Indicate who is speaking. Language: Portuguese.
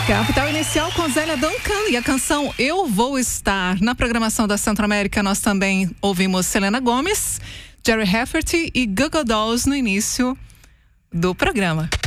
Speaker 1: Capital Inicial com Zélia Duncan e a canção Eu Vou Estar. Na programação da Centro-América nós também ouvimos Selena Gomez, Jerry Rafferty e Goo Goo Dolls no início do programa.